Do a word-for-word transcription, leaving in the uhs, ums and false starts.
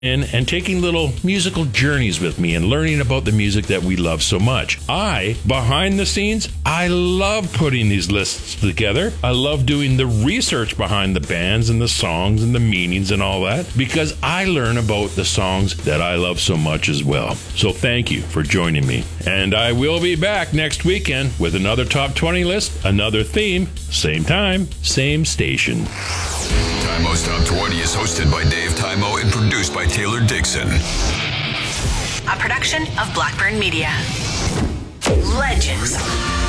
in and taking little musical journeys with me and learning about the music that we love so much. I, behind the scenes, I love putting these lists together. I love doing the research behind the bands and the songs and the meanings and all that because I learn about the songs that I love so much as well. So thank you for joining me. And I will be back next weekend with another Top twenty list, another theme, same time, same station. Tymo's Top twenty is hosted by Dave Tymo and produced by Taylor Dixon. A production of Blackburn Media. Legends.